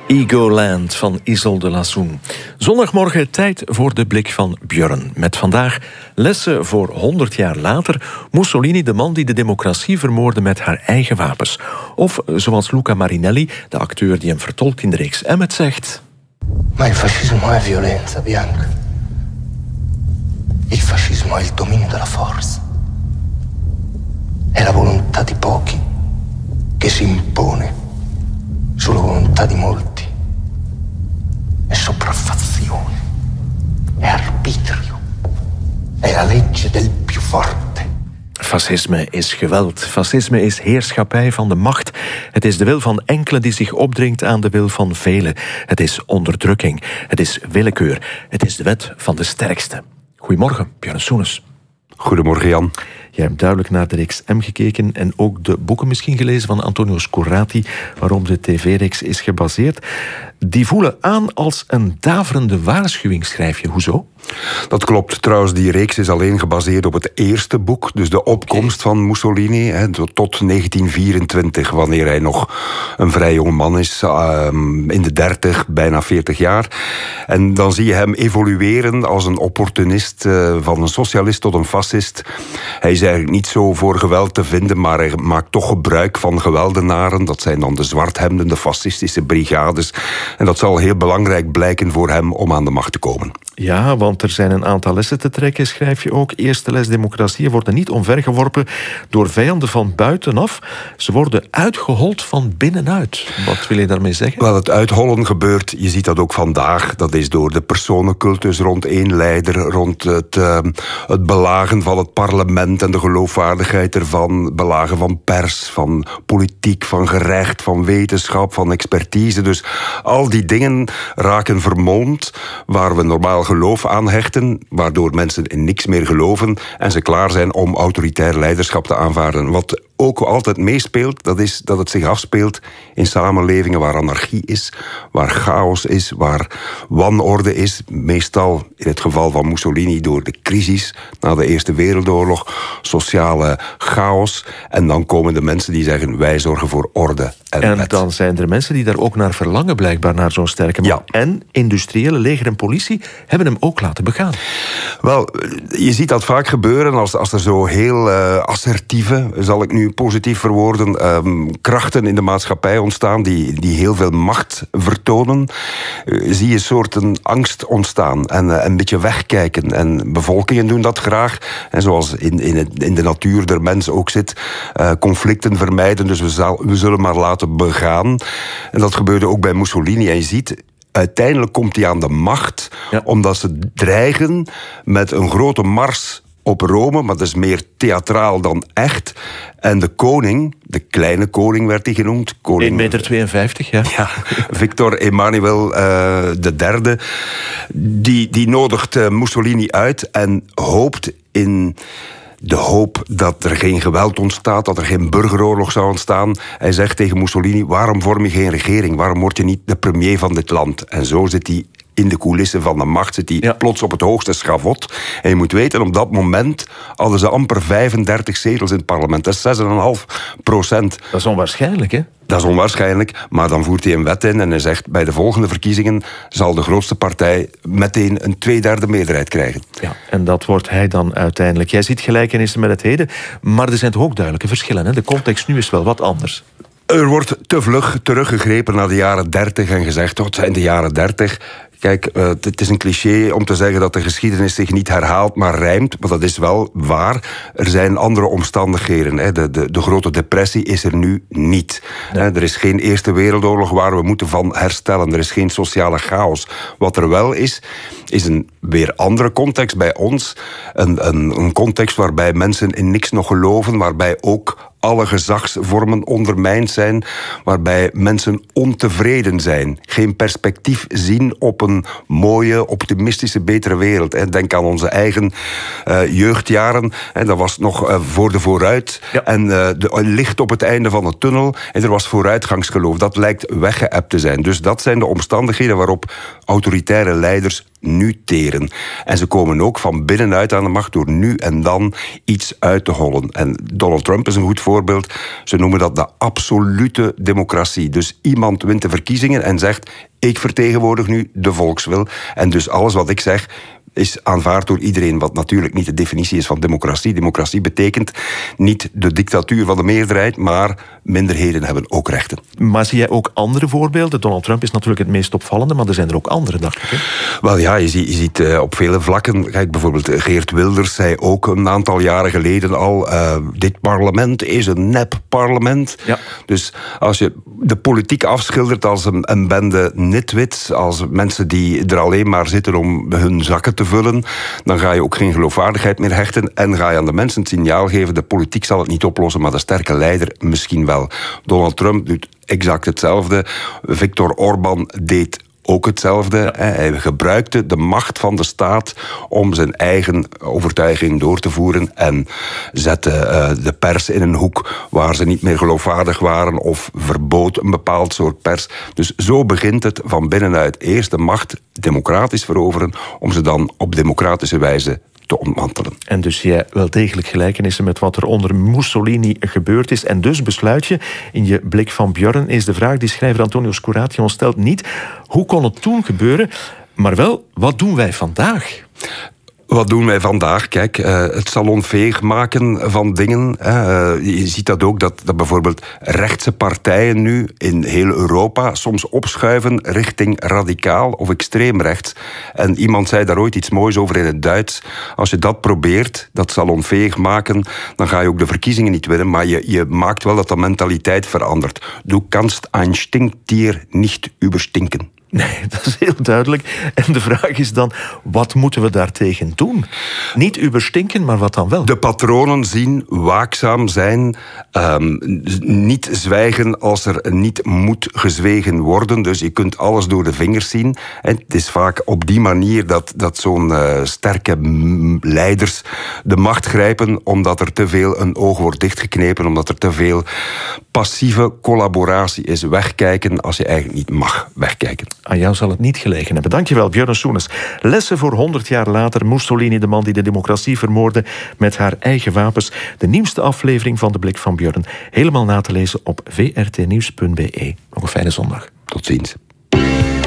Egoland van Isolde Lassoen. Zondagmorgen tijd voor de blik van Björn. Met vandaag lessen voor 100 jaar later. Mussolini, de man die de democratie vermoordde met haar eigen wapens. Of zoals Luca Marinelli, de acteur die hem vertolkt in de reeks Emmet, zegt: Ma il fascismo è violenza, Bianca. Il fascismo è il dominio della forza. È la volontà di pochi che si impone sulla volontà di molti. È sopraffazione, è arbitrio, è la legge del più forte. Fascisme is geweld. Fascisme is heerschappij van de macht. Het is de wil van enkelen die zich opdringt aan de wil van velen. Het is onderdrukking. Het is willekeur. Het is de wet van de sterkste. Goedemorgen, Björn Soenes. Goedemorgen, Jan. Jij hebt duidelijk naar de reeks M gekeken en ook de boeken misschien gelezen van Antonio Scorati, waarop de tv-reeks is gebaseerd. Die voelen aan als een daverende waarschuwing, schrijf je. Hoezo? Dat klopt. Trouwens, die reeks is alleen gebaseerd op het eerste boek, dus de opkomst van Mussolini, tot 1924, wanneer hij nog een vrij jong man is, in de 30, bijna 40 jaar. En dan zie je hem evolueren als een opportunist, van een socialist tot een fascist. Hij is eigenlijk niet zo voor geweld te vinden, maar hij maakt toch gebruik van geweldenaren. Dat zijn dan de zwarthemden, de fascistische brigades. En dat zal heel belangrijk blijken voor hem om aan de macht te komen. Ja, want er zijn een aantal lessen te trekken, schrijf je ook. Eerste les: democratieën worden niet omvergeworpen door vijanden van buitenaf. Ze worden uitgehold van binnenuit. Wat wil je daarmee zeggen? Wel, het uithollen gebeurt, je ziet dat ook vandaag. Dat is door de personencultus rond één leider, rond het belagen van het parlement en de geloofwaardigheid ervan, belagen van pers, van politiek, van gerecht, van wetenschap, van expertise. Dus al die dingen raken vermolmd, waar we normaal geloof aan hechten, waardoor mensen in niks meer geloven en ze klaar zijn om autoritair leiderschap te aanvaarden. Wat ook altijd meespeelt, dat is dat het zich afspeelt in samenlevingen waar anarchie is, waar chaos is, waar wanorde is. Meestal, in het geval van Mussolini, door de crisis na de Eerste Wereldoorlog, sociale chaos. En dan komen de mensen die zeggen: wij zorgen voor orde en wet. Dan zijn er mensen die daar ook naar verlangen, blijkbaar, naar zo'n sterke man. Ja. En industriële leger en politie hebben hem ook laten begaan. Wel, je ziet dat vaak gebeuren als er zo heel assertieve, zal ik nu positief verwoorden, krachten in de maatschappij ontstaan die heel veel macht vertonen. Zie je een soort angst ontstaan en een beetje wegkijken. En bevolkingen doen dat graag. En zoals in de natuur der mens ook zit, conflicten vermijden. Dus we zullen maar laten begaan. En dat gebeurde ook bij Mussolini. En je ziet, uiteindelijk komt hij aan de macht, omdat ze dreigen met een grote mars op Rome, maar dat is meer theatraal dan echt. En de koning, de kleine koning werd hij genoemd. 1,52 meter, ja. Ja, Victor Emmanuel III, die nodigt Mussolini uit en hoopt in de hoop dat er geen geweld ontstaat, dat er geen burgeroorlog zou ontstaan. Hij zegt tegen Mussolini: waarom vorm je geen regering? Waarom word je niet de premier van dit land? En zo zit hij in de coulissen van de macht, zit hij plots op het hoogste schavot. En je moet weten, op dat moment hadden ze amper 35 zetels in het parlement. Dat is 6,5%. Dat is onwaarschijnlijk, hè? Dat is onwaarschijnlijk, maar dan voert hij een wet in en hij zegt: bij de volgende verkiezingen zal de grootste partij meteen een 2/3 meerderheid krijgen. Ja, en dat wordt hij dan uiteindelijk. Jij ziet gelijkenissen met het heden, maar er zijn toch ook duidelijke verschillen, hè? De context nu is wel wat anders. Er wordt te vlug teruggegrepen naar de jaren 30 en gezegd: het zijn de jaren 30. Kijk, het is een cliché om te zeggen dat de geschiedenis zich niet herhaalt, maar rijmt. Maar dat is wel waar. Er zijn andere omstandigheden. Hè. De grote depressie is er nu niet. Ja. Er is geen Eerste Wereldoorlog waar we moeten van herstellen. Er is geen sociale chaos. Wat er wel is een weer andere context bij ons. Een context waarbij mensen in niks nog geloven, waarbij ook alle gezagsvormen ondermijnd zijn, waarbij mensen ontevreden zijn, geen perspectief zien op een mooie, optimistische, betere wereld. Denk aan onze eigen jeugdjaren. Dat was nog voor de vooruit. Ja. En licht op het einde van de tunnel. En er was vooruitgangsgeloof. Dat lijkt weggeëpt te zijn. Dus dat zijn de omstandigheden waarop autoritaire leiders nu teren. En ze komen ook van binnenuit aan de macht door nu en dan iets uit te hollen. En Donald Trump is een goed voorbeeld. Ze noemen dat de absolute democratie. Dus iemand wint de verkiezingen en zegt: ik vertegenwoordig nu de volkswil. En dus alles wat ik zeg is aanvaard door iedereen, wat natuurlijk niet de definitie is van democratie. Democratie betekent niet de dictatuur van de meerderheid, maar minderheden hebben ook rechten. Maar zie jij ook andere voorbeelden? Donald Trump is natuurlijk het meest opvallende, maar er zijn er ook andere, dacht ik. Hè? Wel ja, je ziet op vele vlakken. Kijk, bijvoorbeeld Geert Wilders zei ook een aantal jaren geleden al: dit parlement is een nep parlement. Ja. Dus als je de politiek afschildert als een bende nitwits, als mensen die er alleen maar zitten om hun zakken te vullen, dan ga je ook geen geloofwaardigheid meer hechten en ga je aan de mensen het signaal geven: de politiek zal het niet oplossen, maar de sterke leider misschien wel. Donald Trump doet exact hetzelfde. Viktor Orbán deed ook hetzelfde. Ja. Hij gebruikte de macht van de staat om zijn eigen overtuiging door te voeren en zette de pers in een hoek waar ze niet meer geloofwaardig waren of verbood een bepaald soort pers. Dus zo begint het van binnenuit. Eerst de macht democratisch veroveren om ze dan op democratische wijze te ontmantelen. En dus jij wel degelijk gelijkenissen met wat er onder Mussolini gebeurd is. En dus besluit je, in je blik van Björn is de vraag die schrijver Antonio Scuration stelt niet: hoe kon het toen gebeuren? Maar wel, wat doen wij vandaag? Wat doen wij vandaag? Kijk, het salonveeg maken van dingen. Je ziet dat ook, dat bijvoorbeeld rechtse partijen nu in heel Europa soms opschuiven richting radicaal of extreem rechts. En iemand zei daar ooit iets moois over in het Duits. Als je dat probeert, dat salonveeg maken, dan ga je ook de verkiezingen niet winnen, maar je maakt wel dat de mentaliteit verandert. Du kannst ein Stinktier nicht überstinken. Nee, dat is heel duidelijk. En de vraag is dan, wat moeten we daartegen doen? Niet überstinken, maar wat dan wel? De patronen zien, waakzaam zijn, niet zwijgen als er niet moet gezwegen worden. Dus je kunt alles door de vingers zien. En het is vaak op die manier dat zo'n sterke leiders de macht grijpen, omdat er te veel een oog wordt dichtgeknepen, omdat er te veel passieve collaboratie is. Wegkijken als je eigenlijk niet mag wegkijken. Aan jou zal het niet gelegen hebben. Dankjewel, Björn Soenes. Lessen voor 100 jaar later. Mussolini, de man die de democratie vermoordde met haar eigen wapens. De nieuwste aflevering van De Blik van Björn. Helemaal na te lezen op vrtnieuws.be. Nog een fijne zondag. Tot ziens.